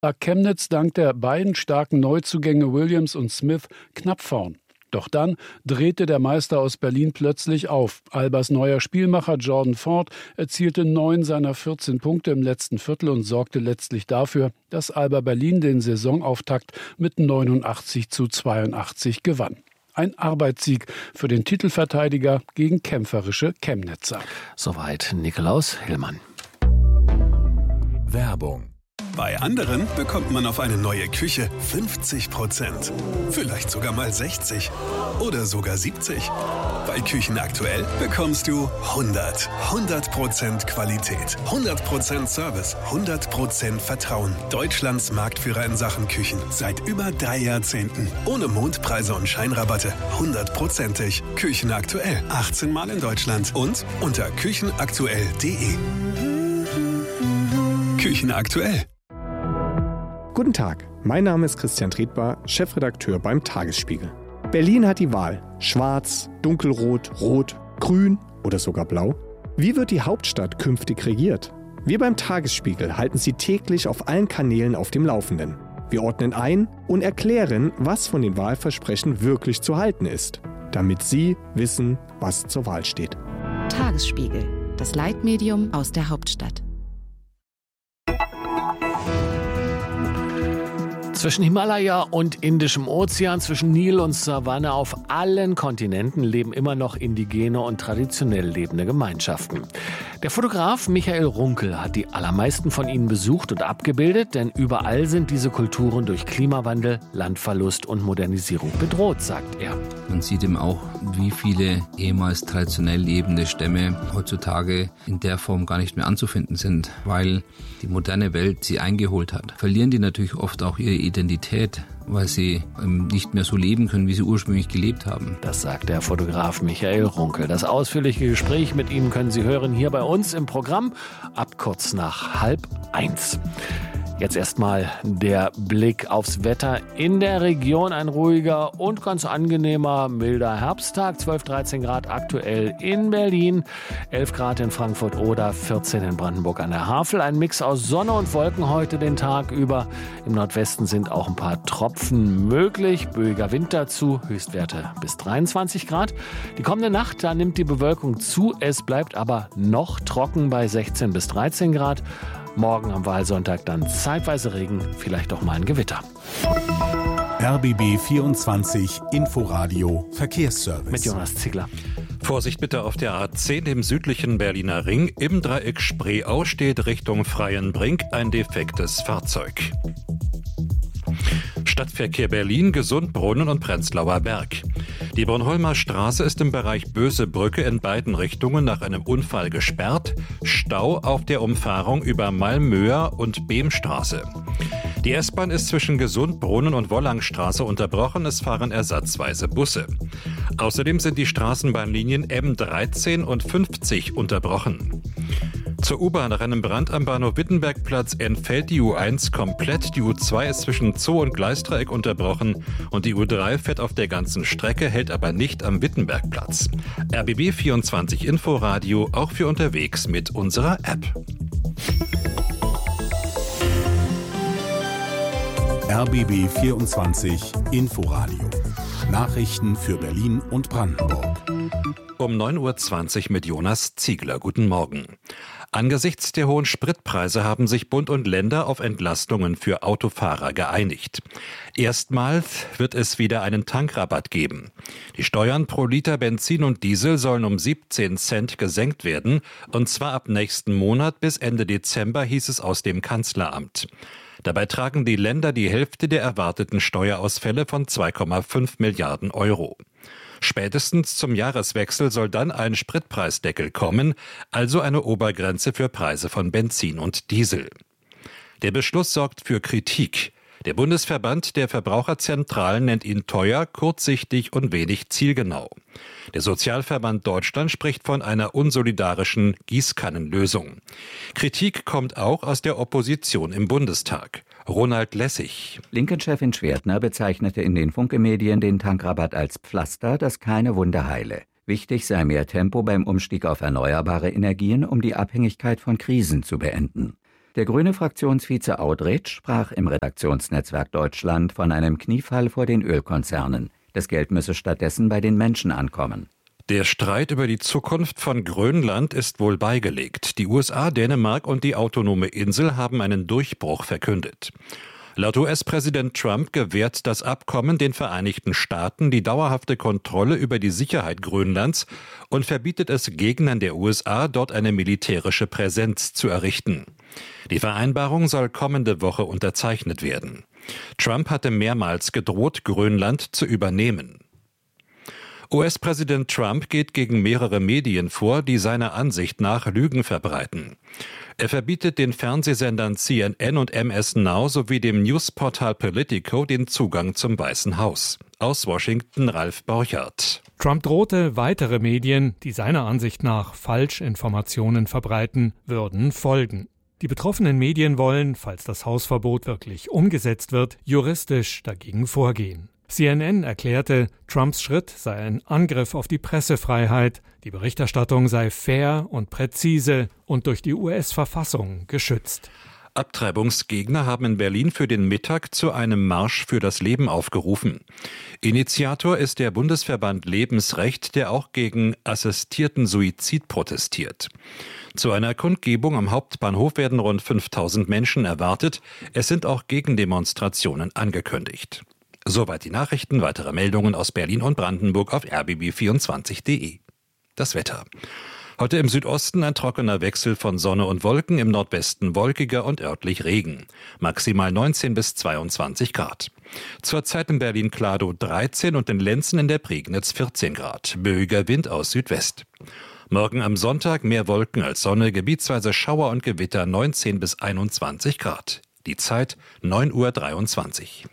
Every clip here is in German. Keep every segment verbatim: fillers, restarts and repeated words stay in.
lag Chemnitz dank der beiden starken Neuzugänge Williams und Smith knapp vorn. Doch dann drehte der Meister aus Berlin plötzlich auf. Albas neuer Spielmacher Jordan Ford erzielte neun seiner vierzehn Punkte im letzten Viertel und sorgte letztlich dafür, dass Alba Berlin den Saisonauftakt mit neunundachtzig zu zweiundachtzig gewann. Ein Arbeitssieg für den Titelverteidiger gegen kämpferische Chemnitzer. Soweit Nikolaus Hillmann. Werbung. Bei anderen bekommt man auf eine neue Küche fünfzig Prozent. Vielleicht sogar mal sechzig oder sogar siebzig. Bei Küchen aktuell bekommst du hundert. hundert Prozent Qualität, hundert Prozent Service, hundert Prozent Vertrauen. Deutschlands Marktführer in Sachen Küchen. Seit über drei Jahrzehnten. Ohne Mondpreise und Scheinrabatte. hundertprozentig. Küchen aktuell. achtzehn Mal in Deutschland. Und unter küchenaktuell punkt de. Küchen aktuell. Guten Tag, mein Name ist Christian Trietbar, Chefredakteur beim Tagesspiegel. Berlin hat die Wahl: Schwarz, Dunkelrot, Rot, Grün oder sogar Blau. Wie wird die Hauptstadt künftig regiert? Wir beim Tagesspiegel halten Sie täglich auf allen Kanälen auf dem Laufenden. Wir ordnen ein und erklären, was von den Wahlversprechen wirklich zu halten ist, damit Sie wissen, was zur Wahl steht. Tagesspiegel, das Leitmedium aus der Hauptstadt. Zwischen Himalaya und Indischem Ozean, zwischen Nil und Savanne auf allen Kontinenten leben immer noch indigene und traditionell lebende Gemeinschaften. Der Fotograf Michael Runkel hat die allermeisten von ihnen besucht und abgebildet, denn überall sind diese Kulturen durch Klimawandel, Landverlust und Modernisierung bedroht, sagt er. Man sieht eben auch, wie viele ehemals traditionell lebende Stämme heutzutage in der Form gar nicht mehr anzufinden sind, weil die moderne Welt sie eingeholt hat. Verlieren die natürlich oft auch ihre Identität, weil sie nicht mehr so leben können, wie sie ursprünglich gelebt haben. Das sagt der Fotograf Michael Runkel. Das ausführliche Gespräch mit ihm können Sie hören hier bei uns im Programm ab kurz nach halb eins. Jetzt erstmal der Blick aufs Wetter in der Region. Ein ruhiger und ganz angenehmer, milder Herbsttag. zwölf, dreizehn Grad aktuell in Berlin, elf Grad in Frankfurt oder vierzehn in Brandenburg an der Havel. Ein Mix aus Sonne und Wolken heute den Tag über. Im Nordwesten sind auch ein paar Tropfen möglich. Böiger Wind dazu, Höchstwerte bis dreiundzwanzig Grad. Die kommende Nacht, da nimmt die Bewölkung zu. Es bleibt aber noch trocken bei sechzehn bis dreizehn Grad. Morgen am Wahlsonntag dann zeitweise Regen, vielleicht auch mal ein Gewitter. R B B vierundzwanzig Inforadio Verkehrsservice. Mit Jonas Ziegler. Vorsicht bitte auf der A zehn im südlichen Berliner Ring. Im Dreieck Spreeau steht Richtung Freienbrink ein defektes Fahrzeug. Stadtverkehr Berlin, Gesundbrunnen und Prenzlauer Berg. Die Bornholmer Straße ist im Bereich Böse Brücke in beiden Richtungen nach einem Unfall gesperrt. Stau auf der Umfahrung über Malmöer und Behmstraße. Die S-Bahn ist zwischen Gesundbrunnen und Wollangstraße unterbrochen. Es fahren ersatzweise Busse. Außerdem sind die Straßenbahnlinien M dreizehn und fünfzig unterbrochen. Zur U-Bahn nach einem Brand am Bahnhof Wittenbergplatz entfällt die U eins komplett. Die U zwei ist zwischen Zoo und Gleisdreieck unterbrochen und die U drei fährt auf der ganzen Strecke, hält aber nicht am Wittenbergplatz. R B B vierundzwanzig Inforadio auch für unterwegs mit unserer App. R B B vierundzwanzig Inforadio. Nachrichten für Berlin und Brandenburg. Um neun Uhr zwanzig mit Jonas Ziegler. Guten Morgen. Angesichts der hohen Spritpreise haben sich Bund und Länder auf Entlastungen für Autofahrer geeinigt. Erstmals wird es wieder einen Tankrabatt geben. Die Steuern pro Liter Benzin und Diesel sollen um siebzehn Cent gesenkt werden, und zwar ab nächsten Monat bis Ende Dezember, hieß es aus dem Kanzleramt. Dabei tragen die Länder die Hälfte der erwarteten Steuerausfälle von zwei Komma fünf Milliarden Euro. Spätestens zum Jahreswechsel soll dann ein Spritpreisdeckel kommen, also eine Obergrenze für Preise von Benzin und Diesel. Der Beschluss sorgt für Kritik. Der Bundesverband der Verbraucherzentralen nennt ihn teuer, kurzsichtig und wenig zielgenau. Der Sozialverband Deutschland spricht von einer unsolidarischen Gießkannenlösung. Kritik kommt auch aus der Opposition im Bundestag. Ronald Lessig. Linken-Chefin Schwertner bezeichnete in den Funke-Medien den Tankrabatt als Pflaster, das keine Wunde heile. Wichtig sei mehr Tempo beim Umstieg auf erneuerbare Energien, um die Abhängigkeit von Krisen zu beenden. Der grüne Fraktionsvize Audretsch sprach im Redaktionsnetzwerk Deutschland von einem Kniefall vor den Ölkonzernen. Das Geld müsse stattdessen bei den Menschen ankommen. Der Streit über die Zukunft von Grönland ist wohl beigelegt. Die U S A, Dänemark und die autonome Insel haben einen Durchbruch verkündet. Laut U S-Präsident Trump gewährt das Abkommen den Vereinigten Staaten die dauerhafte Kontrolle über die Sicherheit Grönlands und verbietet es Gegnern der U S A, dort eine militärische Präsenz zu errichten. Die Vereinbarung soll kommende Woche unterzeichnet werden. Trump hatte mehrmals gedroht, Grönland zu übernehmen. U S-Präsident Trump geht gegen mehrere Medien vor, die seiner Ansicht nach Lügen verbreiten. Er verbietet den Fernsehsendern C N N und M S Now sowie dem Newsportal Politico den Zugang zum Weißen Haus. Aus Washington Ralf Borchardt. Trump drohte, weitere Medien, die seiner Ansicht nach Falschinformationen verbreiten, würden folgen. Die betroffenen Medien wollen, falls das Hausverbot wirklich umgesetzt wird, juristisch dagegen vorgehen. C N N erklärte, Trumps Schritt sei ein Angriff auf die Pressefreiheit, die Berichterstattung sei fair und präzise und durch die U S-Verfassung geschützt. Abtreibungsgegner haben in Berlin für den Mittag zu einem Marsch für das Leben aufgerufen. Initiator ist der Bundesverband Lebensrecht, der auch gegen assistierten Suizid protestiert. Zu einer Kundgebung am Hauptbahnhof werden rund fünftausend Menschen erwartet. Es sind auch Gegendemonstrationen angekündigt. Soweit die Nachrichten. Weitere Meldungen aus Berlin und Brandenburg auf r b b vierundzwanzig punkt d e. Das Wetter. Heute im Südosten ein trockener Wechsel von Sonne und Wolken, im Nordwesten wolkiger und örtlich Regen. Maximal neunzehn bis zweiundzwanzig Grad. Zurzeit in Berlin-Kladow dreizehn und in Lenzen in der Prignitz vierzehn Grad. Böiger Wind aus Südwest. Morgen am Sonntag mehr Wolken als Sonne, gebietsweise Schauer und Gewitter neunzehn bis einundzwanzig Grad. Die Zeit neun Uhr dreiundzwanzig.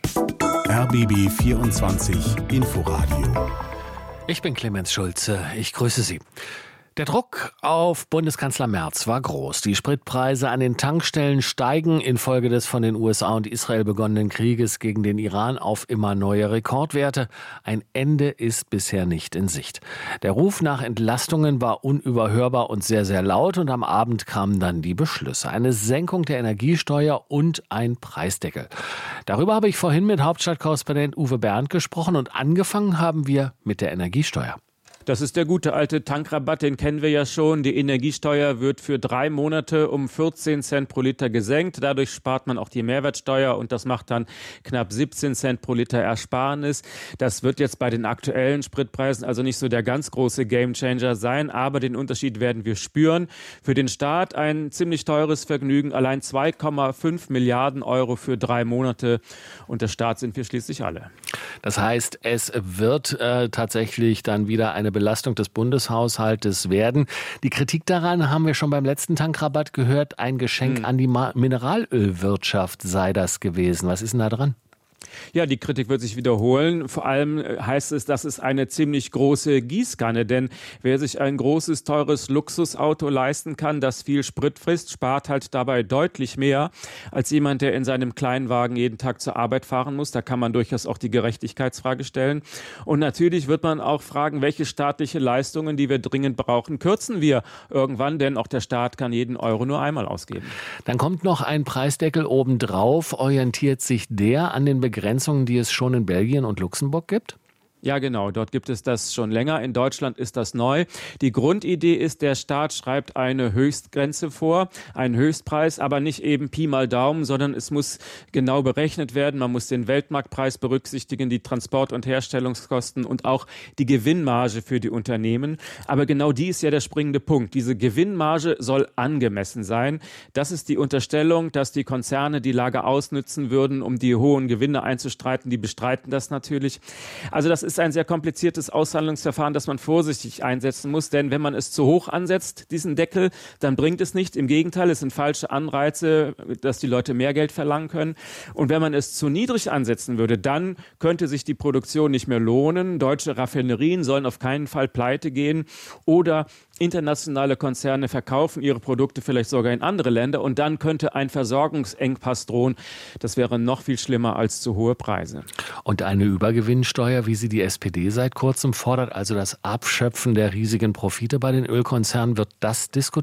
R B B vierundzwanzig Inforadio. Ich bin Clemens Schulze, ich grüße Sie. Der Druck auf Bundeskanzler Merz war groß. Die Spritpreise an den Tankstellen steigen infolge des von den U S A und Israel begonnenen Krieges gegen den Iran auf immer neue Rekordwerte. Ein Ende ist bisher nicht in Sicht. Der Ruf nach Entlastungen war unüberhörbar und sehr, sehr laut. Und am Abend kamen dann die Beschlüsse. Eine Senkung der Energiesteuer und ein Preisdeckel. Darüber habe ich vorhin mit Hauptstadtkorrespondent Uwe Bernd gesprochen. Und angefangen haben wir mit der Energiesteuer. Das ist der gute alte Tankrabatt, den kennen wir ja schon. Die Energiesteuer wird für drei Monate um vierzehn Cent pro Liter gesenkt. Dadurch spart man auch die Mehrwertsteuer und das macht dann knapp siebzehn Cent pro Liter Ersparnis. Das wird jetzt bei den aktuellen Spritpreisen also nicht so der ganz große Gamechanger sein, aber den Unterschied werden wir spüren. Für den Staat ein ziemlich teures Vergnügen, allein zwei Komma fünf Milliarden Euro für drei Monate und der Staat sind wir schließlich alle. Das heißt, es wird äh, tatsächlich dann wieder eine Belastung des Bundeshaushaltes werden. Die Kritik daran haben wir schon beim letzten Tankrabatt gehört. Ein Geschenk hm. an die Ma- Mineralölwirtschaft sei das gewesen. Was ist denn da dran? Ja, die Kritik wird sich wiederholen. Vor allem heißt es, das ist eine ziemlich große Gießkanne. Denn wer sich ein großes, teures Luxusauto leisten kann, das viel Sprit frisst, spart halt dabei deutlich mehr als jemand, der in seinem Kleinwagen jeden Tag zur Arbeit fahren muss. Da kann man durchaus auch die Gerechtigkeitsfrage stellen. Und natürlich wird man auch fragen, welche staatliche Leistungen, die wir dringend brauchen, kürzen wir irgendwann. Denn auch der Staat kann jeden Euro nur einmal ausgeben. Dann kommt noch ein Preisdeckel obendrauf. Orientiert sich der an den Begrenzungen, die es schon in Belgien und Luxemburg gibt? Ja, genau. Dort gibt es das schon länger. In Deutschland ist das neu. Die Grundidee ist, der Staat schreibt eine Höchstgrenze vor, einen Höchstpreis, aber nicht eben Pi mal Daumen, sondern es muss genau berechnet werden. Man muss den Weltmarktpreis berücksichtigen, die Transport- und Herstellungskosten und auch die Gewinnmarge für die Unternehmen. Aber genau die ist ja der springende Punkt. Diese Gewinnmarge soll angemessen sein. Das ist die Unterstellung, dass die Konzerne die Lage ausnützen würden, um die hohen Gewinne einzustreiten. Die bestreiten das natürlich. Also das ist ein sehr kompliziertes Aushandlungsverfahren, das man vorsichtig einsetzen muss, denn wenn man es zu hoch ansetzt, diesen Deckel, dann bringt es nicht. Im Gegenteil, es sind falsche Anreize, dass die Leute mehr Geld verlangen können. Und wenn man es zu niedrig ansetzen würde, dann könnte sich die Produktion nicht mehr lohnen. Deutsche Raffinerien sollen auf keinen Fall pleite gehen oder internationale Konzerne verkaufen ihre Produkte vielleicht sogar in andere Länder und dann könnte ein Versorgungsengpass drohen. Das wäre noch viel schlimmer als zu hohe Preise. Und eine Übergewinnsteuer, wie sie die S P D seit kurzem fordert, also das Abschöpfen der riesigen Profite bei den Ölkonzernen, wird das diskutiert?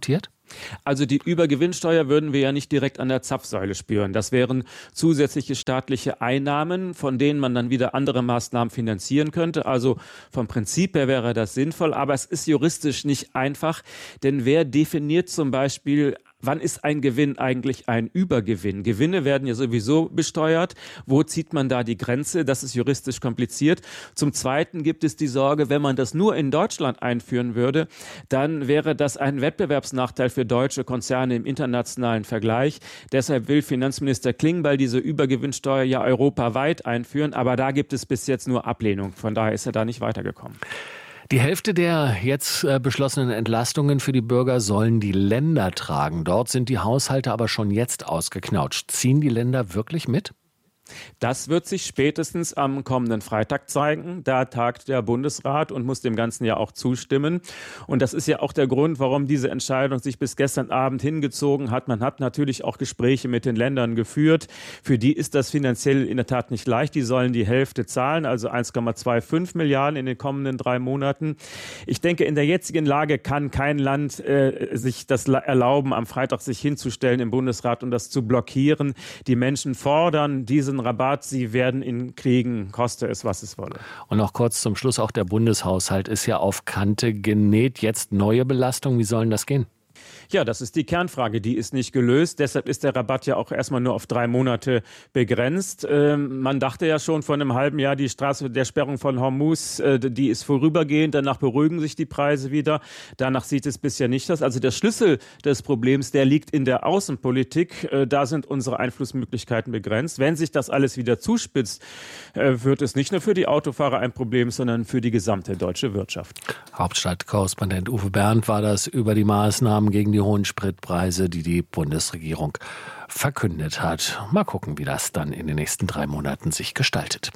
Also die Übergewinnsteuer würden wir ja nicht direkt an der Zapfsäule spüren. Das wären zusätzliche staatliche Einnahmen, von denen man dann wieder andere Maßnahmen finanzieren könnte. Also vom Prinzip her wäre das sinnvoll, aber es ist juristisch nicht einfach. Denn wer definiert zum Beispiel, wann ist ein Gewinn eigentlich ein Übergewinn? Gewinne werden ja sowieso besteuert. Wo zieht man da die Grenze? Das ist juristisch kompliziert. Zum Zweiten gibt es die Sorge, wenn man das nur in Deutschland einführen würde, dann wäre das ein Wettbewerbsnachteil für deutsche Konzerne im internationalen Vergleich. Deshalb will Finanzminister Klingbeil diese Übergewinnsteuer ja europaweit einführen. Aber da gibt es bis jetzt nur Ablehnung. Von daher ist er da nicht weitergekommen. Die Hälfte der jetzt äh, beschlossenen Entlastungen für die Bürger sollen die Länder tragen. Dort sind die Haushalte aber schon jetzt ausgeknautscht. Ziehen die Länder wirklich mit? Das wird sich spätestens am kommenden Freitag zeigen. Da tagt der Bundesrat und muss dem Ganzen ja auch zustimmen. Und das ist ja auch der Grund, warum diese Entscheidung sich bis gestern Abend hingezogen hat. Man hat natürlich auch Gespräche mit den Ländern geführt. Für die ist das finanziell in der Tat nicht leicht. Die sollen die Hälfte zahlen, also eins Komma fünfundzwanzig Milliarden in den kommenden drei Monaten. Ich denke, in der jetzigen Lage kann kein Land äh, sich das erlauben, am Freitag sich hinzustellen im Bundesrat und das zu blockieren. Die Menschen fordern diesen Rabatt, sie werden ihn kriegen, koste es, was es wolle. Und noch kurz zum Schluss, auch der Bundeshaushalt ist ja auf Kante genäht. Jetzt neue Belastung, wie sollen das gehen? Ja, das ist die Kernfrage, die ist nicht gelöst. Deshalb ist der Rabatt ja auch erstmal nur auf drei Monate begrenzt. Ähm, man dachte ja schon vor einem halben Jahr, die Straße der Sperrung von Hormuz, äh, die ist vorübergehend. Danach beruhigen sich die Preise wieder. Danach sieht es bisher nicht aus. Also der Schlüssel des Problems, der liegt in der Außenpolitik. Äh, da sind unsere Einflussmöglichkeiten begrenzt. Wenn sich das alles wieder zuspitzt, äh, wird es nicht nur für die Autofahrer ein Problem, sondern für die gesamte deutsche Wirtschaft. Hauptstadtkorrespondent Uwe Bernd war das über die Maßnahmen gegen die hohen Spritpreise, die die Bundesregierung verkündet hat. Mal gucken, wie das dann in den nächsten drei Monaten sich gestaltet.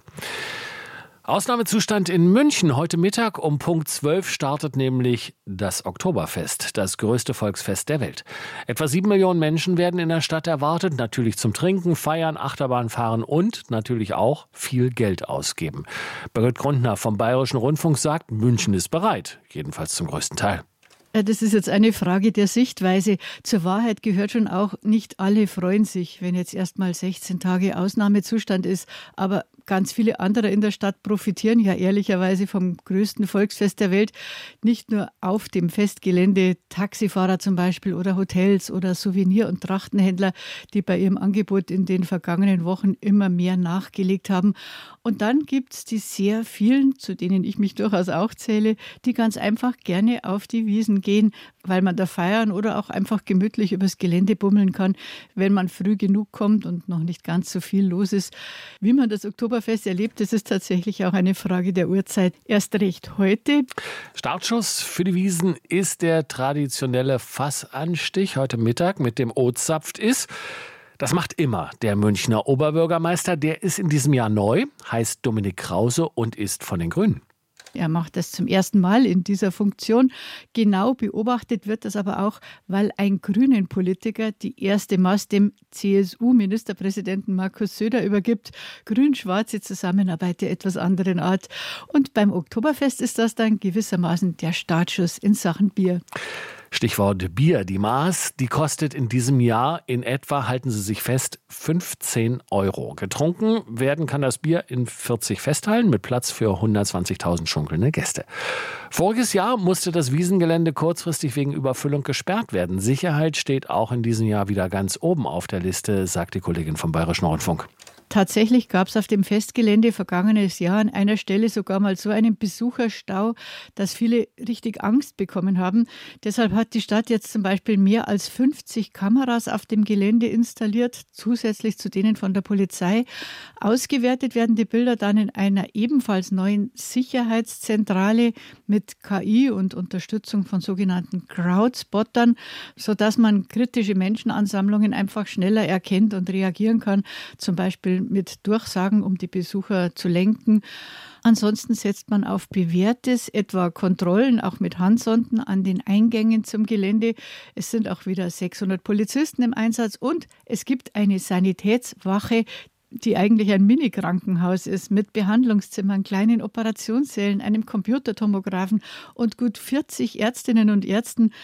Ausnahmezustand in München. Heute Mittag um Punkt zwölf startet nämlich das Oktoberfest, das größte Volksfest der Welt. Etwa sieben Millionen Menschen werden in der Stadt erwartet, natürlich zum Trinken, Feiern, Achterbahn fahren und natürlich auch viel Geld ausgeben. Birgit Grundner vom Bayerischen Rundfunk sagt, München ist bereit, jedenfalls zum größten Teil. Das ist jetzt eine Frage der Sichtweise. Zur Wahrheit gehört schon auch, nicht alle freuen sich, wenn jetzt erst mal sechzehn Tage Ausnahmezustand ist. Aber ganz viele andere in der Stadt profitieren ja ehrlicherweise vom größten Volksfest der Welt. Nicht nur auf dem Festgelände, Taxifahrer zum Beispiel oder Hotels oder Souvenir- und Trachtenhändler, die bei ihrem Angebot in den vergangenen Wochen immer mehr nachgelegt haben. Und dann gibt es die sehr vielen, zu denen ich mich durchaus auch zähle, die ganz einfach gerne auf die Wiesen gehen, weil man da feiern oder auch einfach gemütlich übers Gelände bummeln kann, wenn man früh genug kommt und noch nicht ganz so viel los ist. Wie man das Oktoberfest erlebt, das ist tatsächlich auch eine Frage der Uhrzeit. Erst recht heute. Startschuss für die Wiesen ist der traditionelle Fassanstich heute Mittag mit dem O-Zapft ist. Das macht immer der Münchner Oberbürgermeister. Der ist in diesem Jahr neu, heißt Dominik Krause und ist von den Grünen. Er macht das zum ersten Mal in dieser Funktion. Genau beobachtet wird das aber auch, weil ein Grünen-Politiker die erste Mast dem C S U-Ministerpräsidenten Markus Söder übergibt. Grün-schwarze Zusammenarbeit der etwas anderen Art. Und beim Oktoberfest ist das dann gewissermaßen der Startschuss in Sachen Bier. Stichwort Bier. Die Maß, die kostet in diesem Jahr in etwa, halten Sie sich fest, fünfzehn Euro. Getrunken werden kann das Bier in vierzig Festhallen mit Platz für hundertzwanzigtausend schunkelnde Gäste. Voriges Jahr musste das Wiesengelände kurzfristig wegen Überfüllung gesperrt werden. Sicherheit steht auch in diesem Jahr wieder ganz oben auf der Liste, sagt die Kollegin vom Bayerischen Rundfunk. Tatsächlich gab es auf dem Festgelände vergangenes Jahr an einer Stelle sogar mal so einen Besucherstau, dass viele richtig Angst bekommen haben. Deshalb hat die Stadt jetzt zum Beispiel mehr als fünfzig Kameras auf dem Gelände installiert, zusätzlich zu denen von der Polizei. Ausgewertet werden die Bilder dann in einer ebenfalls neuen Sicherheitszentrale mit K I und Unterstützung von sogenannten Crowdspottern, sodass man kritische Menschenansammlungen einfach schneller erkennt und reagieren kann, zum Beispiel mit Durchsagen, um die Besucher zu lenken. Ansonsten setzt man auf Bewährtes, etwa Kontrollen, auch mit Handsonden an den Eingängen zum Gelände. Es sind auch wieder sechshundert Polizisten im Einsatz und es gibt eine Sanitätswache, die eigentlich ein Mini-Krankenhaus ist, mit Behandlungszimmern, kleinen Operationssälen, einem Computertomographen und gut vierzig Ärztinnen und Ärzten.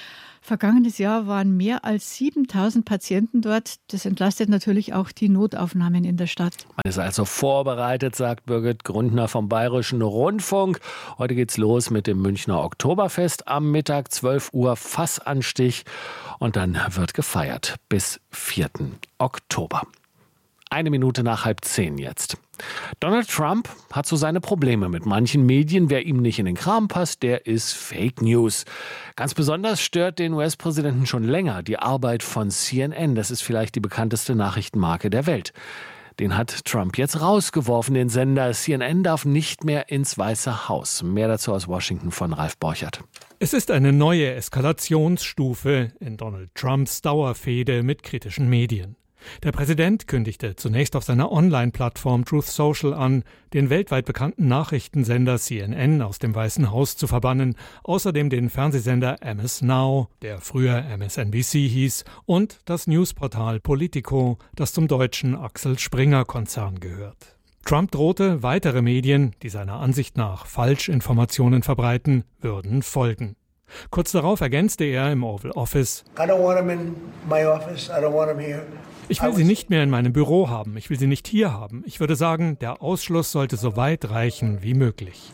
Vergangenes Jahr waren mehr als siebentausend Patienten dort. Das entlastet natürlich auch die Notaufnahmen in der Stadt. Man ist also vorbereitet, sagt Birgit Grundner vom Bayerischen Rundfunk. Heute geht's los mit dem Münchner Oktoberfest am Mittag, zwölf Uhr, Fassanstich. Und dann wird gefeiert bis vierten Oktober. Eine Minute nach halb zehn jetzt. Donald Trump hat so seine Probleme mit manchen Medien. Wer ihm nicht in den Kram passt, der ist Fake News. Ganz besonders stört den U S-Präsidenten schon länger die Arbeit von C N N. Das ist vielleicht die bekannteste Nachrichtenmarke der Welt. Den hat Trump jetzt rausgeworfen, den Sender. C N N darf nicht mehr ins Weiße Haus. Mehr dazu aus Washington von Ralf Borchert. Es ist eine neue Eskalationsstufe in Donald Trumps Dauerfehde mit kritischen Medien. Der Präsident kündigte zunächst auf seiner Online-Plattform Truth Social an, den weltweit bekannten Nachrichtensender C N N aus dem Weißen Haus zu verbannen, außerdem den Fernsehsender M S Now, der früher M S N B C hieß, und das Newsportal Politico, das zum deutschen Axel Springer-Konzern gehört. Trump drohte, weitere Medien, die seiner Ansicht nach Falschinformationen verbreiten, würden folgen. Kurz darauf ergänzte er im Oval Office: Ich will sie nicht mehr in meinem Büro haben, ich will sie nicht hier haben. Ich würde sagen, der Ausschluss sollte so weit reichen wie möglich.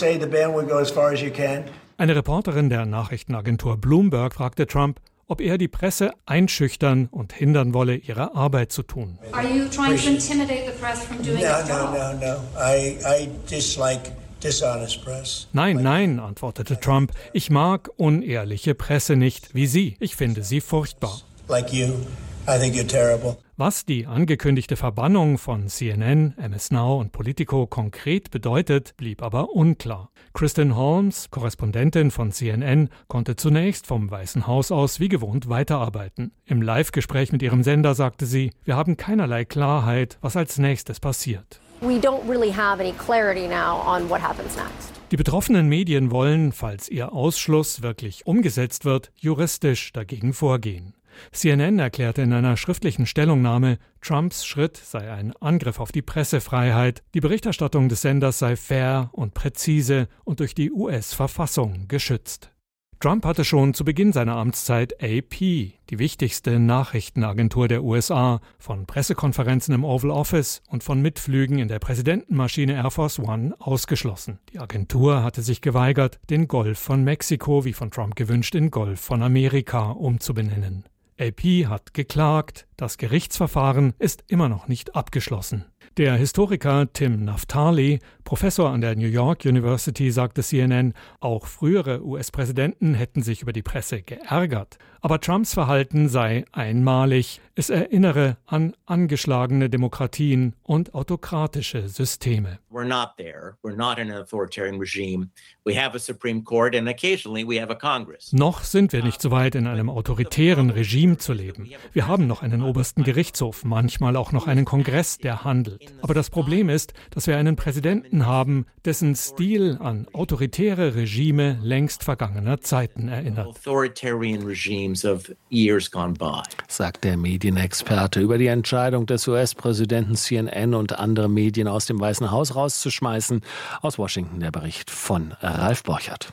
Eine Reporterin der Nachrichtenagentur Bloomberg fragte Trump, ob er die Presse einschüchtern und hindern wolle, ihre Arbeit zu tun. Are you trying to intimidate the press from doing its job? No, no, no, no. I, I dislike dishonest press. Nein, nein, antwortete Trump. Ich mag unehrliche Presse nicht, wie Sie. Ich finde sie furchtbar. Like you. I think you're terrible. Was die angekündigte Verbannung von C N N, M S Now und Politico konkret bedeutet, blieb aber unklar. Kristen Holmes, Korrespondentin von C N N, konnte zunächst vom Weißen Haus aus wie gewohnt weiterarbeiten. Im Live-Gespräch mit ihrem Sender sagte sie, wir haben keinerlei Klarheit, was als nächstes passiert. We don't really have any clarity now on what happens next. Die betroffenen Medien wollen, falls ihr Ausschluss wirklich umgesetzt wird, juristisch dagegen vorgehen. C N N erklärte in einer schriftlichen Stellungnahme, Trumps Schritt sei ein Angriff auf die Pressefreiheit, die Berichterstattung des Senders sei fair und präzise und durch die U S-Verfassung geschützt. Trump hatte schon zu Beginn seiner Amtszeit A P, die wichtigste Nachrichtenagentur der U S A, von Pressekonferenzen im Oval Office und von Mitflügen in der Präsidentenmaschine Air Force One ausgeschlossen. Die Agentur hatte sich geweigert, den Golf von Mexiko, wie von Trump gewünscht, in Golf von Amerika umzubenennen. A P hat geklagt, das Gerichtsverfahren ist immer noch nicht abgeschlossen. Der Historiker Tim Naftali, Professor an der New York University, sagte C N N, auch frühere U S-Präsidenten hätten sich über die Presse geärgert. Aber Trumps Verhalten sei einmalig. Es erinnere an angeschlagene Demokratien und autokratische Systeme. We're not there. We're not in an authoritarian regime. We have a Supreme Court and occasionally we have a Congress. Noch sind wir nicht so weit, in einem autoritären Regime zu leben. Wir haben noch einen obersten Gerichtshof, manchmal auch noch einen Kongress, der handelt. Aber das Problem ist, dass wir einen Präsidenten haben, dessen Stil an autoritäre Regime längst vergangener Zeiten erinnert. Authoritarian regimes of years gone by. Sagt der Medienexperte über die Entscheidung des U S-Präsidenten, C N N und andere Medien aus dem Weißen Haus rauszuschmeißen. Aus Washington der Bericht von Ralf Borchert.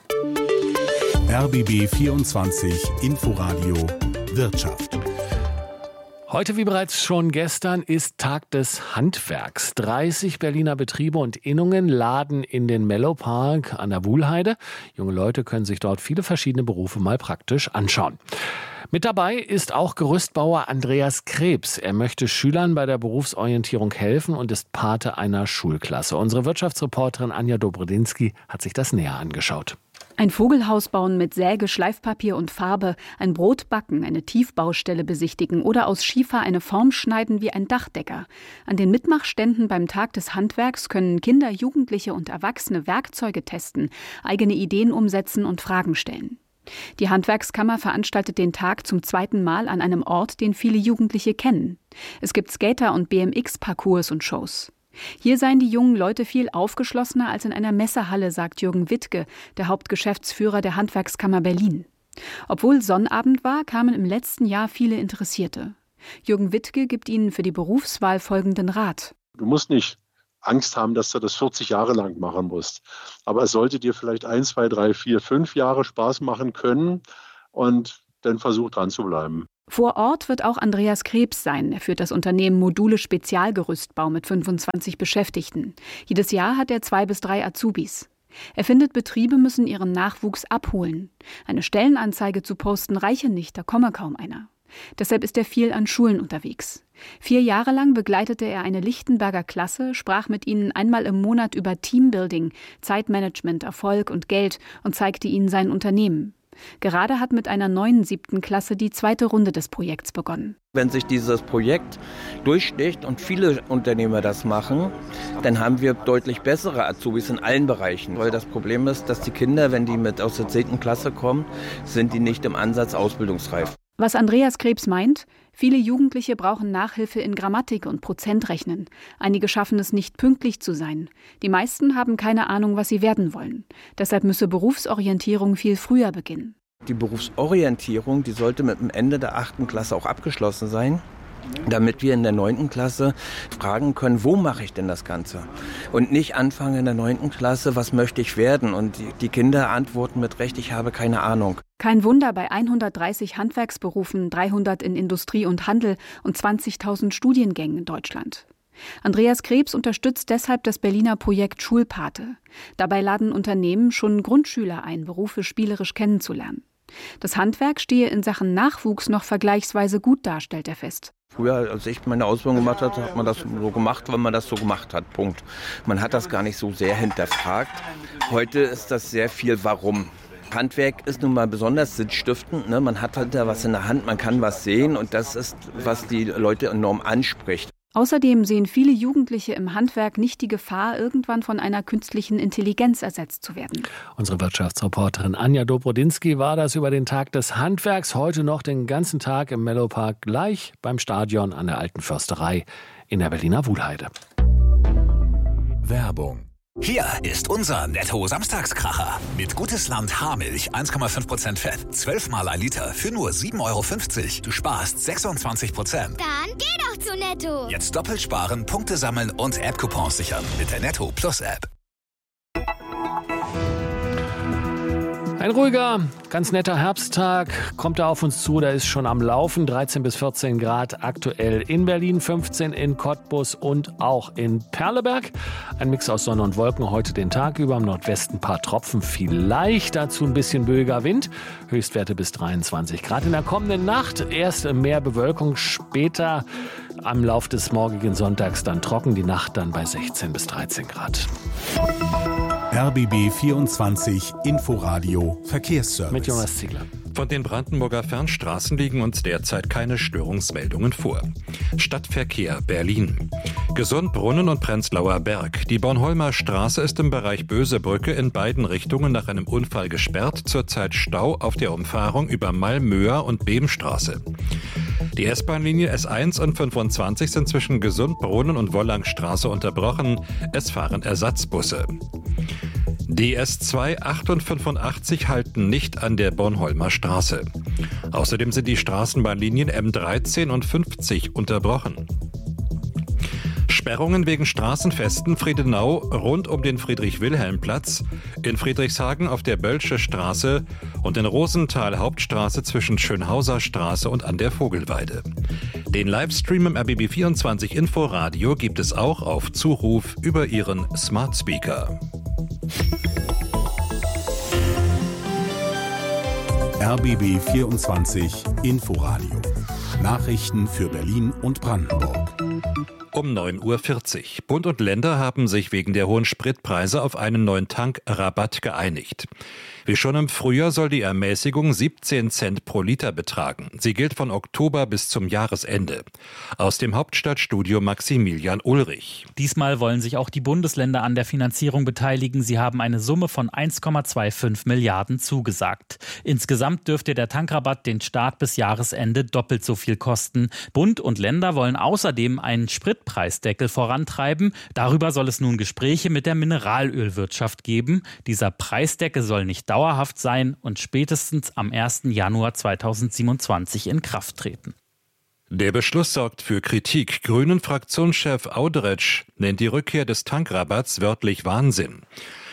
R B B vierundzwanzig Inforadio Wirtschaft. Heute, wie bereits schon gestern, ist Tag des Handwerks. dreißig Berliner Betriebe und Innungen laden in den Mellow-Park an der Wuhlheide. Junge Leute können sich dort viele verschiedene Berufe mal praktisch anschauen. Mit dabei ist auch Gerüstbauer Andreas Krebs. Er möchte Schülern bei der Berufsorientierung helfen und ist Pate einer Schulklasse. Unsere Wirtschaftsreporterin Anja Dobredinsky hat sich das näher angeschaut. Ein Vogelhaus bauen mit Säge, Schleifpapier und Farbe, ein Brot backen, eine Tiefbaustelle besichtigen oder aus Schiefer eine Form schneiden wie ein Dachdecker. An den Mitmachständen beim Tag des Handwerks können Kinder, Jugendliche und Erwachsene Werkzeuge testen, eigene Ideen umsetzen und Fragen stellen. Die Handwerkskammer veranstaltet den Tag zum zweiten Mal an einem Ort, den viele Jugendliche kennen. Es gibt Skater- und B M X-Parcours und Shows. Hier seien die jungen Leute viel aufgeschlossener als in einer Messehalle, sagt Jürgen Wittke, der Hauptgeschäftsführer der Handwerkskammer Berlin. Obwohl Sonnabend war, kamen im letzten Jahr viele Interessierte. Jürgen Wittke gibt ihnen für die Berufswahl folgenden Rat. Du musst nicht Angst haben, dass du das vierzig Jahre lang machen musst. Aber es sollte dir vielleicht ein, zwei, drei, vier, fünf Jahre Spaß machen können. Und dann versucht dran zu bleiben. Vor Ort wird auch Andreas Krebs sein. Er führt das Unternehmen Module Spezialgerüstbau mit fünfundzwanzig Beschäftigten. Jedes Jahr hat er zwei bis drei Azubis. Er findet, Betriebe müssen ihren Nachwuchs abholen. Eine Stellenanzeige zu posten reiche nicht, da komme kaum einer. Deshalb ist er viel an Schulen unterwegs. Vier Jahre lang begleitete er eine Lichtenberger Klasse, sprach mit ihnen einmal im Monat über Teambuilding, Zeitmanagement, Erfolg und Geld und zeigte ihnen sein Unternehmen. Gerade hat mit einer neuen siebten Klasse die zweite Runde des Projekts begonnen. Wenn sich dieses Projekt durchsticht und viele Unternehmer das machen, dann haben wir deutlich bessere Azubis in allen Bereichen. Weil das Problem ist, dass die Kinder, wenn die mit aus der zehnten Klasse kommen, sind die nicht im Ansatz ausbildungsreif. Was Andreas Krebs meint, viele Jugendliche brauchen Nachhilfe in Grammatik und Prozentrechnen. Einige schaffen es nicht, pünktlich zu sein. Die meisten haben keine Ahnung, was sie werden wollen. Deshalb müsse Berufsorientierung viel früher beginnen. Die Berufsorientierung, die sollte mit dem Ende der achten Klasse auch abgeschlossen sein, damit wir in der neunten Klasse fragen können, wo mache ich denn das Ganze? Und nicht anfangen in der neunten Klasse, was möchte ich werden? Und die, die Kinder antworten mit Recht, ich habe keine Ahnung. Kein Wunder bei hundertdreißig Handwerksberufen, dreihundert in Industrie und Handel und zwanzigtausend Studiengängen in Deutschland. Andreas Krebs unterstützt deshalb das Berliner Projekt Schulpate. Dabei laden Unternehmen schon Grundschüler ein, Berufe spielerisch kennenzulernen. Das Handwerk stehe in Sachen Nachwuchs noch vergleichsweise gut da, stellt er fest. Früher, als ich meine Ausbildung gemacht habe, hat man das so gemacht, weil man das so gemacht hat, Punkt. Man hat das gar nicht so sehr hinterfragt. Heute ist das sehr viel Warum. Handwerk ist nun mal besonders sinnstiftend, ne? Man hat halt da was in der Hand, man kann was sehen und das ist, was die Leute enorm anspricht. Außerdem sehen viele Jugendliche im Handwerk nicht die Gefahr, irgendwann von einer künstlichen Intelligenz ersetzt zu werden. Unsere Wirtschaftsreporterin Anja Dobrodinsky war das über den Tag des Handwerks. Heute noch den ganzen Tag im Mellowpark, gleich beim Stadion an der Alten Försterei in der Berliner Wuhlheide. Werbung. Hier ist unser Netto-Samstagskracher. Mit Gutes Land Haarmilch, eins Komma fünf Prozent Fett, zwölf Mal ein Liter für nur sieben Euro fünfzig. Du sparst sechsundzwanzig Prozent. Dann geh doch zu Netto. Jetzt doppelt sparen, Punkte sammeln und App-Coupons sichern mit der Netto Plus App. Ein ruhiger, ganz netter Herbsttag kommt da auf uns zu. Da ist schon am Laufen. dreizehn bis vierzehn Grad aktuell in Berlin, fünfzehn in Cottbus und auch in Perleberg. Ein Mix aus Sonne und Wolken heute den Tag über. Im Nordwesten ein paar Tropfen, vielleicht dazu ein bisschen böiger Wind. Höchstwerte bis dreiundzwanzig Grad. In der kommenden Nacht erst mehr Bewölkung, später am Lauf des morgigen Sonntags dann trocken. Die Nacht dann bei sechzehn bis dreizehn Grad. R B B vierundzwanzig Inforadio Verkehrsservice. Mit Jonas Ziegler. Von den Brandenburger Fernstraßen liegen uns derzeit keine Störungsmeldungen vor. Stadtverkehr Berlin. Gesundbrunnen und Prenzlauer Berg. Die Bornholmer Straße ist im Bereich Bösebrücke in beiden Richtungen nach einem Unfall gesperrt. Zurzeit Stau auf der Umfahrung über Malmöer und Beemstraße. Die S-Bahn-Linie S eins und fünfundzwanzig sind zwischen Gesundbrunnen und Wollangstraße unterbrochen. Es fahren Ersatzbusse. Die S zwei, acht und fünfundachtzig halten nicht an der Bornholmer Straße. Außerdem sind die Straßenbahnlinien M dreizehn und fünfzig unterbrochen. Sperrungen wegen Straßenfesten Friedenau rund um den Friedrich-Wilhelm-Platz, in Friedrichshagen auf der Bölsche Straße und in Rosenthal Hauptstraße zwischen Schönhauser Straße und an der Vogelweide. Den Livestream im R B B vierundzwanzig Inforadio gibt es auch auf Zuruf über Ihren Smart Speaker. R B B vierundzwanzig Inforadio. Nachrichten für Berlin und Brandenburg. Um neun Uhr vierzig. Bund und Länder haben sich wegen der hohen Spritpreise auf einen neuen Tankrabatt geeinigt. Wie schon im Frühjahr soll die Ermäßigung siebzehn Cent pro Liter betragen. Sie gilt von Oktober bis zum Jahresende. Aus dem Hauptstadtstudio Maximilian Ulrich. Diesmal wollen sich auch die Bundesländer an der Finanzierung beteiligen. Sie haben eine Summe von eins Komma fünfundzwanzig Milliarden zugesagt. Insgesamt dürfte der Tankrabatt den Staat bis Jahresende doppelt so viel kosten. Bund und Länder wollen außerdem einen Spritpreisdeckel vorantreiben. Darüber soll es nun Gespräche mit der Mineralölwirtschaft geben. Dieser Preisdeckel soll nicht dauerhaft sein und spätestens am ersten Januar zweitausendsiebenundzwanzig in Kraft treten. Der Beschluss sorgt für Kritik. Grünen-Fraktionschef Audretsch nennt die Rückkehr des Tankrabatts wörtlich Wahnsinn.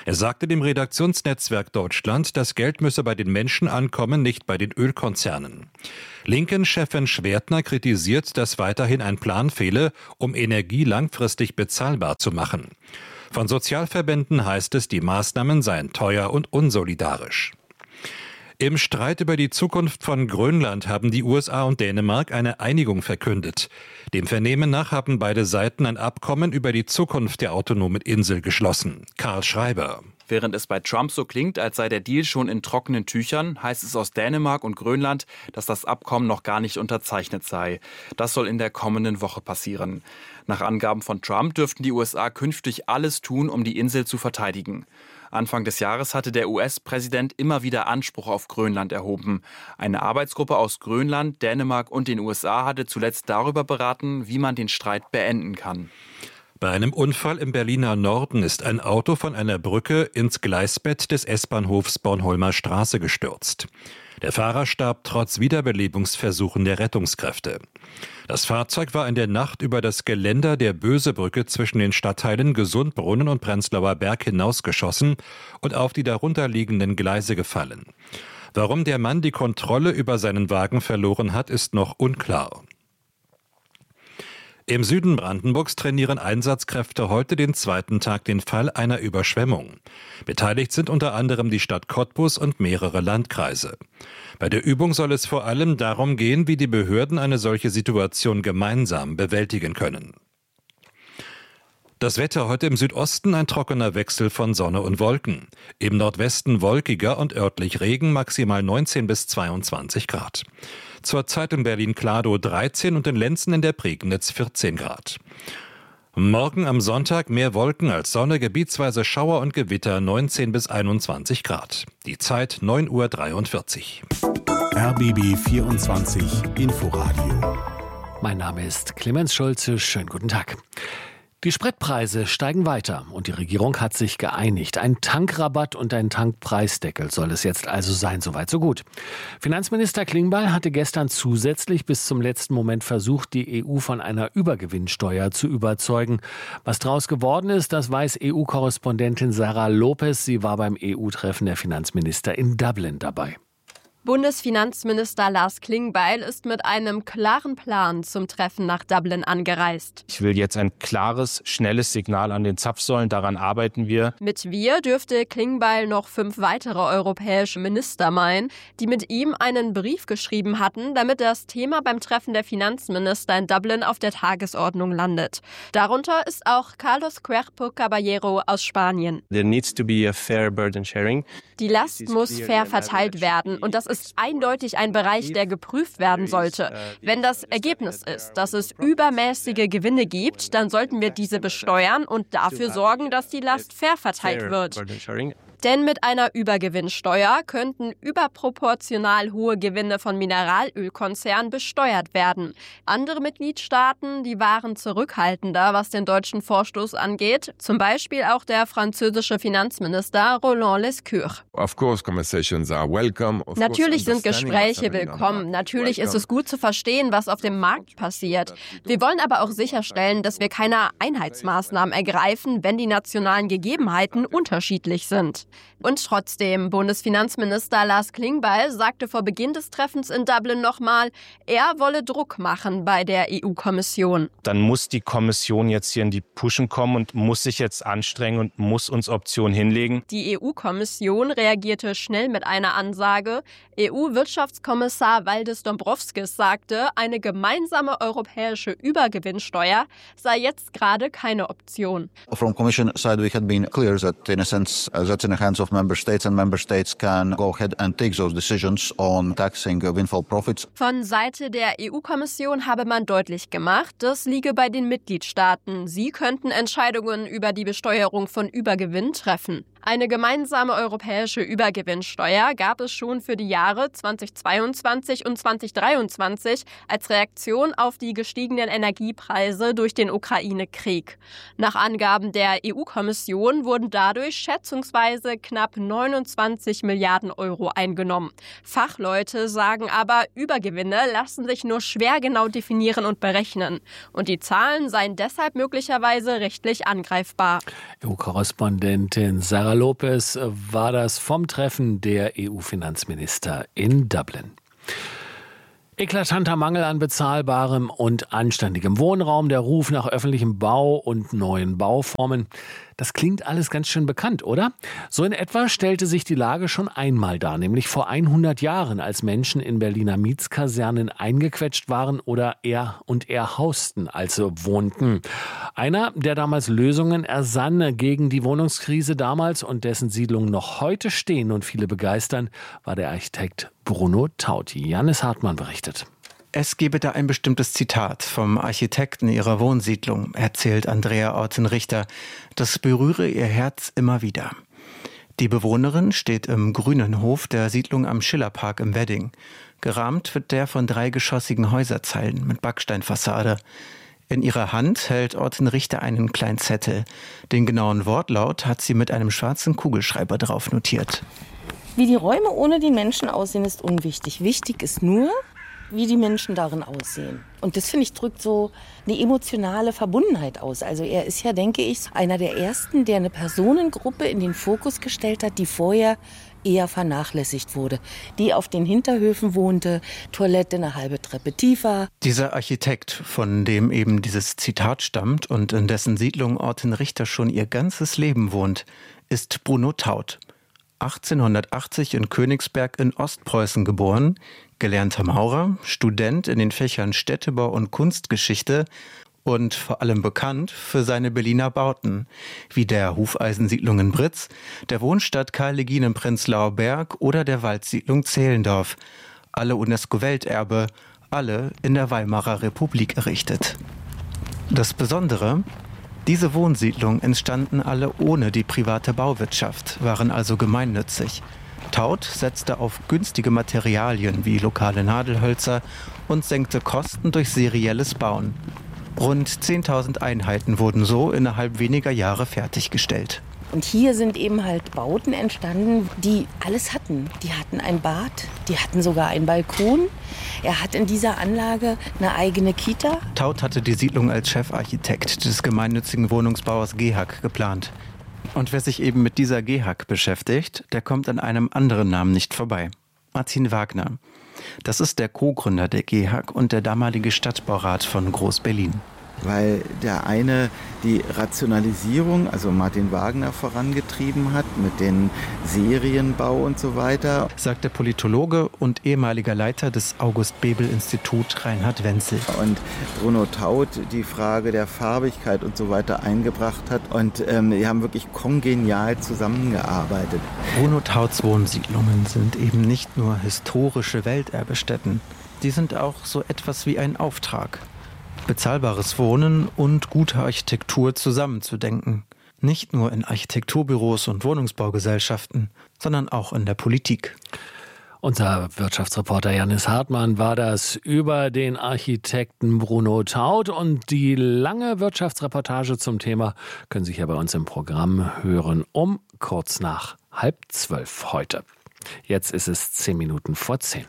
Er sagte dem Redaktionsnetzwerk Deutschland, das Geld müsse bei den Menschen ankommen, nicht bei den Ölkonzernen. Linken-Chefin Schwertner kritisiert, dass weiterhin ein Plan fehle, um Energie langfristig bezahlbar zu machen. Von Sozialverbänden heißt es, die Maßnahmen seien teuer und unsolidarisch. Im Streit über die Zukunft von Grönland haben die U S A und Dänemark eine Einigung verkündet. Dem Vernehmen nach haben beide Seiten ein Abkommen über die Zukunft der autonomen Insel geschlossen. Karl Schreiber. Während es bei Trump so klingt, als sei der Deal schon in trockenen Tüchern, heißt es aus Dänemark und Grönland, dass das Abkommen noch gar nicht unterzeichnet sei. Das soll in der kommenden Woche passieren. Nach Angaben von Trump dürften die U S A künftig alles tun, um die Insel zu verteidigen. Anfang des Jahres hatte der U S-Präsident immer wieder Anspruch auf Grönland erhoben. Eine Arbeitsgruppe aus Grönland, Dänemark und den U S A hatte zuletzt darüber beraten, wie man den Streit beenden kann. Bei einem Unfall im Berliner Norden ist ein Auto von einer Brücke ins Gleisbett des S-Bahnhofs Bornholmer Straße gestürzt. Der Fahrer starb trotz Wiederbelebungsversuchen der Rettungskräfte. Das Fahrzeug war in der Nacht über das Geländer der Bösebrücke zwischen den Stadtteilen Gesundbrunnen und Prenzlauer Berg hinausgeschossen und auf die darunterliegenden Gleise gefallen. Warum der Mann die Kontrolle über seinen Wagen verloren hat, ist noch unklar. Im Süden Brandenburgs trainieren Einsatzkräfte heute den zweiten Tag den Fall einer Überschwemmung. Beteiligt sind unter anderem die Stadt Cottbus und mehrere Landkreise. Bei der Übung soll es vor allem darum gehen, wie die Behörden eine solche Situation gemeinsam bewältigen können. Das Wetter heute im Südosten ein trockener Wechsel von Sonne und Wolken. Im Nordwesten wolkiger und örtlich Regen, maximal neunzehn bis zweiundzwanzig Grad. Zurzeit in Berlin-Kladow dreizehn und in Lenzen in der Prignitz vierzehn Grad. Morgen am Sonntag mehr Wolken als Sonne, gebietsweise Schauer und Gewitter neunzehn bis einundzwanzig Grad. Die Zeit neun Uhr dreiundvierzig. R B B vierundzwanzig Inforadio. Mein Name ist Clemens Schulze. Schönen guten Tag. Die Spritpreise steigen weiter und die Regierung hat sich geeinigt. Ein Tankrabatt und ein Tankpreisdeckel soll es jetzt also sein. Soweit, so gut. Finanzminister Klingbeil hatte gestern zusätzlich bis zum letzten Moment versucht, die E U von einer Übergewinnsteuer zu überzeugen. Was daraus geworden ist, das weiß E U-Korrespondentin Sarah Lopez. Sie war beim E U-Treffen der Finanzminister in Dublin dabei. Bundesfinanzminister Lars Klingbeil ist mit einem klaren Plan zum Treffen nach Dublin angereist. Ich will jetzt ein klares, schnelles Signal an den Zapfsäulen. Daran arbeiten wir. Mit wir dürfte Klingbeil noch fünf weitere europäische Minister meinen, die mit ihm einen Brief geschrieben hatten, damit das Thema beim Treffen der Finanzminister in Dublin auf der Tagesordnung landet. Darunter ist auch Carlos Cuerpo Caballero aus Spanien. There needs to be a fair burden sharing. Die Last muss fair verteilt werden und das ist eindeutig ein Bereich, der geprüft werden sollte. Wenn das Ergebnis ist, dass es übermäßige Gewinne gibt, dann sollten wir diese besteuern und dafür sorgen, dass die Last fair verteilt wird. Denn mit einer Übergewinnsteuer könnten überproportional hohe Gewinne von Mineralölkonzernen besteuert werden. Andere Mitgliedstaaten, die waren zurückhaltender, was den deutschen Vorstoß angeht. Zum Beispiel auch der französische Finanzminister Roland Lescure. Natürlich sind Gespräche willkommen. Natürlich ist es gut zu verstehen, was auf dem Markt passiert. Wir wollen aber auch sicherstellen, dass wir keine Einheitsmaßnahmen ergreifen, wenn die nationalen Gegebenheiten unterschiedlich sind. Und trotzdem, Bundesfinanzminister Lars Klingbeil sagte vor Beginn des Treffens in Dublin nochmal, er wolle Druck machen bei der E U-Kommission. Dann muss die Kommission jetzt hier in die Puschen kommen und muss sich jetzt anstrengen und muss uns Optionen hinlegen. Die E U-Kommission reagierte schnell mit einer Ansage. E U-Wirtschaftskommissar Valdis Dombrovskis sagte, eine gemeinsame europäische Übergewinnsteuer sei jetzt gerade keine Option. From Commission side we had been clear that in a sense uh, that's in the hands of member states and member states can go ahead and take those decisions on taxing uh, windfall profits. Von Seite der E U-Kommission habe man deutlich gemacht, das liege bei den Mitgliedstaaten. Sie könnten Entscheidungen über die Besteuerung von Übergewinn treffen. Eine gemeinsame europäische Übergewinnsteuer gab es schon für die Jahre zweitausendzweiundzwanzig und zweitausenddreiundzwanzig als Reaktion auf die gestiegenen Energiepreise durch den Ukraine-Krieg. Nach Angaben der E U-Kommission wurden dadurch schätzungsweise knapp neunundzwanzig Milliarden Euro eingenommen. Fachleute sagen aber, Übergewinne lassen sich nur schwer genau definieren und berechnen. Und die Zahlen seien deshalb möglicherweise rechtlich angreifbar. E U-Korrespondentin Sarah Eva Lopez war das vom Treffen der E U-Finanzminister in Dublin. Eklatanter Mangel an bezahlbarem und anständigem Wohnraum, der Ruf nach öffentlichem Bau und neuen Bauformen. Das klingt alles ganz schön bekannt, oder? So in etwa stellte sich die Lage schon einmal dar, nämlich vor hundert Jahren, als Menschen in Berliner Mietskasernen eingequetscht waren oder eher und eher hausten, als sie wohnten. Einer, der damals Lösungen ersann gegen die Wohnungskrise damals und dessen Siedlungen noch heute stehen und viele begeistern, war der Architekt Bruno Taut. Jannis Hartmann berichtet. Es gebe da ein bestimmtes Zitat vom Architekten ihrer Wohnsiedlung, erzählt Andrea Orten-Richter. Das berühre ihr Herz immer wieder. Die Bewohnerin steht im grünen Hof der Siedlung am Schillerpark im Wedding. Gerahmt wird der von dreigeschossigen Häuserzeilen mit Backsteinfassade. In ihrer Hand hält Orten-Richter einen kleinen Zettel. Den genauen Wortlaut hat sie mit einem schwarzen Kugelschreiber drauf notiert. Wie die Räume ohne die Menschen aussehen, ist unwichtig. Wichtig ist nur, wie die Menschen darin aussehen. Und das, finde ich, drückt so eine emotionale Verbundenheit aus. Also er ist ja, denke ich, einer der Ersten, der eine Personengruppe in den Fokus gestellt hat, die vorher eher vernachlässigt wurde. Die auf den Hinterhöfen wohnte, Toilette eine halbe Treppe tiefer. Dieser Architekt, von dem eben dieses Zitat stammt und in dessen Siedlung Orten-Richter schon ihr ganzes Leben wohnt, ist Bruno Taut. achtzehnhundertachtzig in Königsberg in Ostpreußen geboren, gelernter Maurer, Student in den Fächern Städtebau und Kunstgeschichte und vor allem bekannt für seine Berliner Bauten, wie der Hufeisensiedlung in Britz, der Wohnstadt Karl Legien im Prenzlauer Berg oder der Waldsiedlung Zehlendorf. Alle UNESCO-Welterbe, alle in der Weimarer Republik errichtet. Das Besondere: Diese Wohnsiedlungen entstanden alle ohne die private Bauwirtschaft, waren also gemeinnützig. Taut setzte auf günstige Materialien wie lokale Nadelhölzer und senkte Kosten durch serielles Bauen. Rund zehntausend Einheiten wurden so innerhalb weniger Jahre fertiggestellt. Und hier sind eben halt Bauten entstanden, die alles hatten. Die hatten ein Bad, die hatten sogar einen Balkon. Er hat in dieser Anlage eine eigene Kita. Taut hatte die Siedlung als Chefarchitekt des gemeinnützigen Wohnungsbauers G E H A C geplant. Und wer sich eben mit dieser G E H A C beschäftigt, der kommt an einem anderen Namen nicht vorbei. Martin Wagner. Das ist der Co-Gründer der G E H A C und der damalige Stadtbaurat von Groß-Berlin. Weil der eine die Rationalisierung, also Martin Wagner, vorangetrieben hat mit den Serienbau und so weiter. Sagt der Politologe und ehemaliger Leiter des August-Bebel-Institut Reinhard Wenzel. Und Bruno Taut die Frage der Farbigkeit und so weiter eingebracht hat. Und ähm, die haben wirklich kongenial zusammengearbeitet. Bruno Tauts Wohnsiedlungen sind eben nicht nur historische Welterbestätten. Die sind auch so etwas wie ein Auftrag. Bezahlbares Wohnen und gute Architektur zusammenzudenken. Nicht nur in Architekturbüros und Wohnungsbaugesellschaften, sondern auch in der Politik. Unser Wirtschaftsreporter Jannis Hartmann war das über den Architekten Bruno Taut. Und die lange Wirtschaftsreportage zum Thema können Sie hier bei uns im Programm hören um kurz nach halb zwölf heute. Jetzt ist es zehn Minuten vor zehn.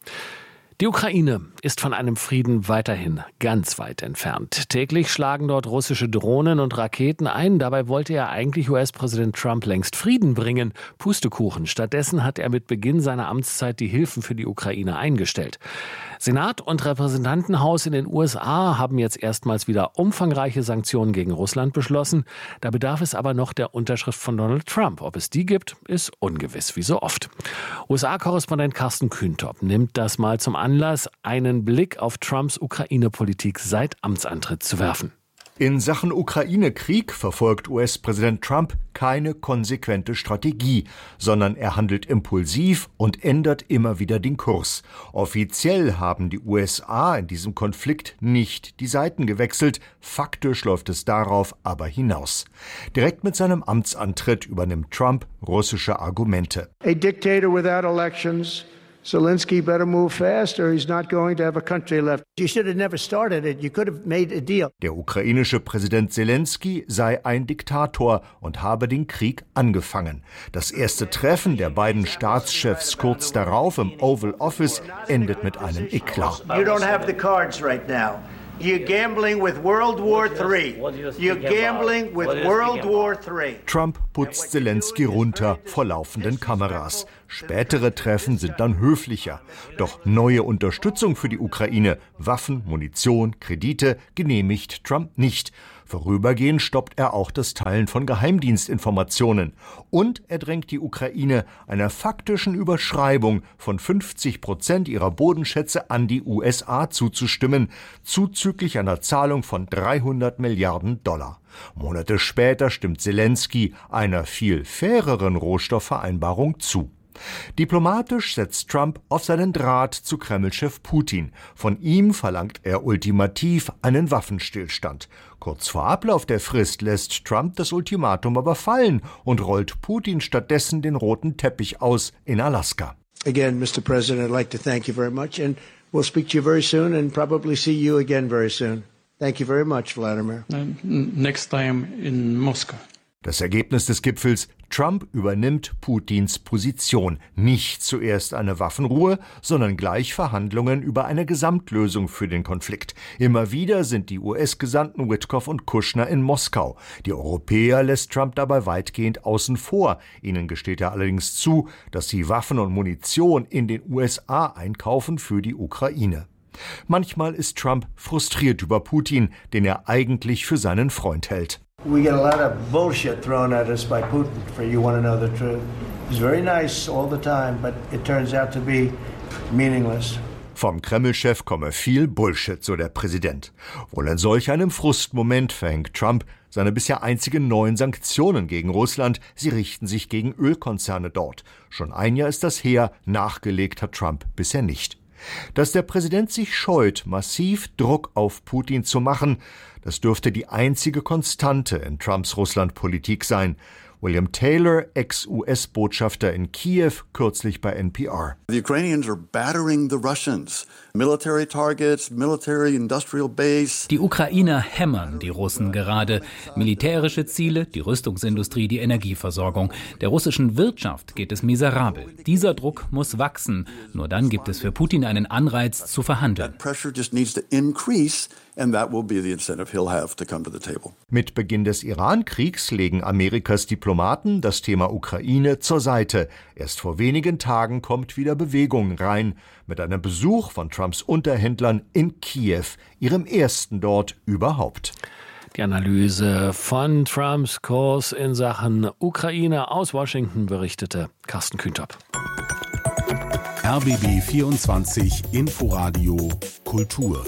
Die Ukraine ist von einem Frieden weiterhin ganz weit entfernt. Täglich schlagen dort russische Drohnen und Raketen ein. Dabei wollte ja eigentlich U S-Präsident Trump längst Frieden bringen. Pustekuchen. Stattdessen hat er mit Beginn seiner Amtszeit die Hilfen für die Ukraine eingestellt. Senat und Repräsentantenhaus in den U S A haben jetzt erstmals wieder umfangreiche Sanktionen gegen Russland beschlossen. Da bedarf es aber noch der Unterschrift von Donald Trump. Ob es die gibt, ist ungewiss, wie so oft. U S A-Korrespondent Carsten Kühntop nimmt das mal zum Anlass, einen Blick auf Trumps Ukraine-Politik seit Amtsantritt zu werfen. In Sachen Ukraine-Krieg verfolgt U S-Präsident Trump keine konsequente Strategie, sondern er handelt impulsiv und ändert immer wieder den Kurs. Offiziell haben die U S A in diesem Konflikt nicht die Seiten gewechselt, faktisch läuft es darauf aber hinaus. Direkt mit seinem Amtsantritt übernimmt Trump russische Argumente. A dictator without elections. Zelensky better move fast or he's not going to have a country left. You should have never started it. You could have made a deal. Der ukrainische Präsident Zelensky sei ein Diktator und habe den Krieg angefangen. Das erste Treffen der beiden Staatschefs kurz darauf im Oval Office endet mit einem Eklat. You don't have the cards right now. You're gambling with World War three. You're gambling with World War three. Trump putzt Zelensky runter vor laufenden Kameras. Spätere Treffen sind dann höflicher. Doch neue Unterstützung für die Ukraine, Waffen, Munition, Kredite genehmigt Trump nicht. Vorübergehend stoppt er auch das Teilen von Geheimdienstinformationen. Und er drängt die Ukraine einer faktischen Überschreibung von fünfzig Prozent ihrer Bodenschätze an die U S A zuzustimmen, zuzüglich einer Zahlung von dreihundert Milliarden Dollar. Monate später stimmt Zelensky einer viel faireren Rohstoffvereinbarung zu. Diplomatisch setzt Trump auf seinen Draht zu Kreml-Chef Putin. Von ihm verlangt er ultimativ einen Waffenstillstand. Kurz vor Ablauf der Frist lässt Trump das Ultimatum aber fallen und rollt Putin stattdessen den roten Teppich aus in Alaska. Again, Mister President, I'd like to thank you very much, and we'll speak to you very soon and probably see you again very soon. Thank you very much, Vladimir. Next time in Moscow. Das Ergebnis des Gipfels: Trump übernimmt Putins Position. Nicht zuerst eine Waffenruhe, sondern gleich Verhandlungen über eine Gesamtlösung für den Konflikt. Immer wieder sind die U S-Gesandten Witkoff und Kushner in Moskau. Die Europäer lässt Trump dabei weitgehend außen vor. Ihnen gesteht er allerdings zu, dass sie Waffen und Munition in den U S A einkaufen für die Ukraine. Manchmal ist Trump frustriert über Putin, den er eigentlich für seinen Freund hält. We get a lot of bullshit thrown at us by Putin, for you want to know the truth. He's very nice all the time, but it turns out to be meaningless. Vom Kreml-Chef komme viel Bullshit, so der Präsident. Wohl in solch einem Frustmoment verhängt Trump seine bisher einzigen neuen Sanktionen gegen Russland. Sie richten sich gegen Ölkonzerne dort. Schon ein Jahr ist das her, nachgelegt hat Trump bisher nicht. Dass der Präsident sich scheut, massiv Druck auf Putin zu machen, das dürfte die einzige Konstante in Trumps Russlandpolitik sein. William Taylor, Ex-U S-Botschafter in Kiew, kürzlich bei N P R. The Ukrainians are battering the Russians. Military targets, military industrial base. Die Ukrainer hämmern die Russen gerade. Militärische Ziele, die Rüstungsindustrie, die Energieversorgung. Der russischen Wirtschaft geht es miserabel. Dieser Druck muss wachsen. Nur dann gibt es für Putin einen Anreiz zu verhandeln. Pressure just needs to increase. And that will be the incentive he'll have to come to the table. Mit Beginn des Iran-Kriegs legen Amerikas Diplomaten das Thema Ukraine zur Seite. Erst vor wenigen Tagen kommt wieder Bewegung rein, mit einem Besuch von Trumps Unterhändlern in Kiew, ihrem ersten dort überhaupt. Die Analyse von Trumps Kurs in Sachen Ukraine aus Washington berichtete Carsten Kühntop. R B B vierundzwanzig Inforadio Kultur.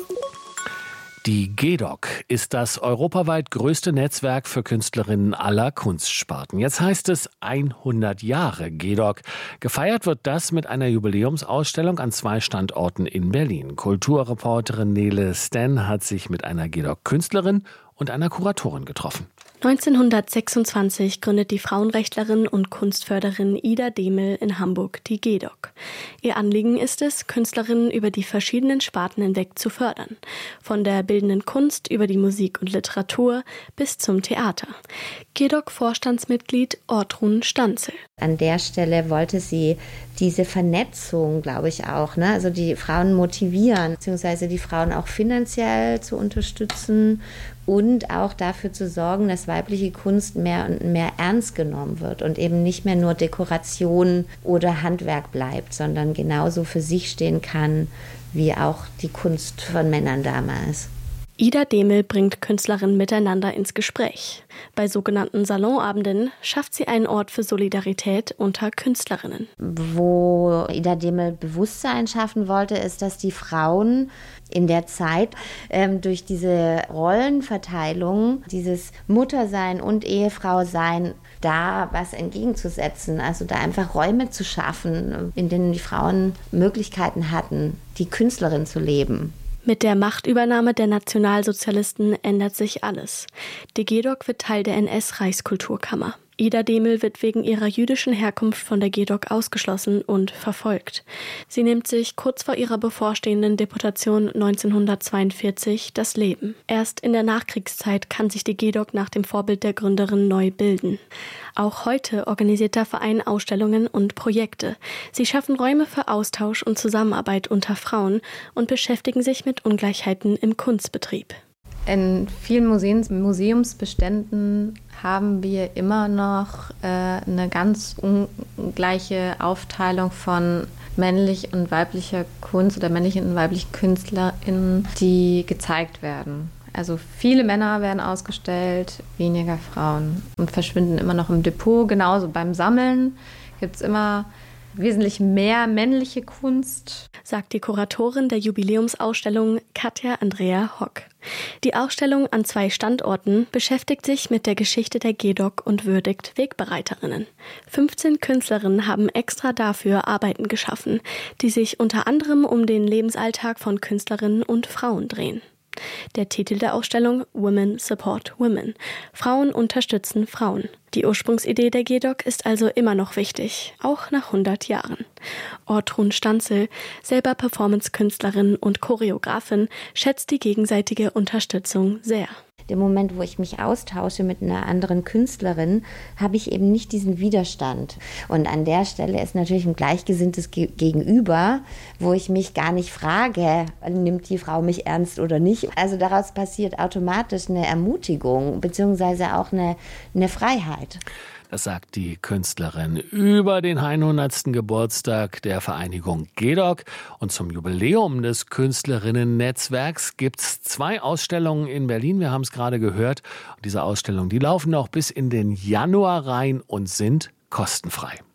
Die G D O C ist das europaweit größte Netzwerk für Künstlerinnen aller Kunstsparten. Jetzt heißt es hundert Jahre G D O C. Gefeiert wird das mit einer Jubiläumsausstellung an zwei Standorten in Berlin. Kulturreporterin Nele Sten hat sich mit einer G D O C-Künstlerin und einer Kuratorin getroffen. neunzehnhundertsechsundzwanzig gründet die Frauenrechtlerin und Kunstförderin Ida Demel in Hamburg die G D O C. Ihr Anliegen ist es, Künstlerinnen über die verschiedenen Sparten hinweg zu fördern. Von der bildenden Kunst über die Musik und Literatur bis zum Theater. G D O C-Vorstandsmitglied Ortrun Stanzel. An der Stelle wollte sie diese Vernetzung, glaube ich auch, ne? Also die Frauen motivieren, beziehungsweise die Frauen auch finanziell zu unterstützen und auch dafür zu sorgen, dass weibliche Kunst mehr und mehr ernst genommen wird und eben nicht mehr nur Dekoration oder Handwerk bleibt, sondern genauso für sich stehen kann, wie auch die Kunst von Männern damals. Ida Demel bringt Künstlerinnen miteinander ins Gespräch. Bei sogenannten Salonabenden schafft sie einen Ort für Solidarität unter Künstlerinnen. Wo Ida Demel Bewusstsein schaffen wollte, ist, dass die Frauen in der Zeit ähm, durch diese Rollenverteilung, dieses Muttersein und Ehefrau-Sein, da was entgegenzusetzen, also da einfach Räume zu schaffen, in denen die Frauen Möglichkeiten hatten, die Künstlerin zu leben. Mit der Machtübernahme der Nationalsozialisten ändert sich alles. Die G D O C wird Teil der N S-Reichskulturkammer. Ida Demel wird wegen ihrer jüdischen Herkunft von der GEDOC ausgeschlossen und verfolgt. Sie nimmt sich kurz vor ihrer bevorstehenden Deportation neunzehnhundertzweiundvierzig das Leben. Erst in der Nachkriegszeit kann sich die GEDOC nach dem Vorbild der Gründerin neu bilden. Auch heute organisiert der Verein Ausstellungen und Projekte. Sie schaffen Räume für Austausch und Zusammenarbeit unter Frauen und beschäftigen sich mit Ungleichheiten im Kunstbetrieb. In vielen Museums, Museumsbeständen haben wir immer noch äh, eine ganz ungleiche Aufteilung von männlich und weiblicher Kunst oder männlichen und weiblichen KünstlerInnen, die gezeigt werden. Also viele Männer werden ausgestellt, weniger Frauen und verschwinden immer noch im Depot. Genauso beim Sammeln gibt es immer wesentlich mehr männliche Kunst, sagt die Kuratorin der Jubiläumsausstellung Katja Andrea Hock. Die Ausstellung an zwei Standorten beschäftigt sich mit der Geschichte der GEDOC und würdigt Wegbereiterinnen. fünfzehn Künstlerinnen haben extra dafür Arbeiten geschaffen, die sich unter anderem um den Lebensalltag von Künstlerinnen und Frauen drehen. Der Titel der Ausstellung Women Support Women. Frauen unterstützen Frauen. Die Ursprungsidee der GEDOC ist also immer noch wichtig, auch nach hundert Jahren. Ortrun Stanzel, selber Performance-Künstlerin und Choreografin, schätzt die gegenseitige Unterstützung sehr. Im Moment, wo ich mich austausche mit einer anderen Künstlerin, habe ich eben nicht diesen Widerstand. Und an der Stelle ist natürlich ein gleichgesinntes Gegenüber, wo ich mich gar nicht frage, nimmt die Frau mich ernst oder nicht. Also daraus passiert automatisch eine Ermutigung beziehungsweise auch eine, eine Freiheit. Das sagt die Künstlerin über den hundertsten Geburtstag der Vereinigung GEDOC. Und zum Jubiläum des Künstlerinnen-Netzwerks gibt es zwei Ausstellungen in Berlin. Wir haben es gerade gehört. Und diese Ausstellungen, die laufen noch bis in den Januar rein und sind kostenfrei.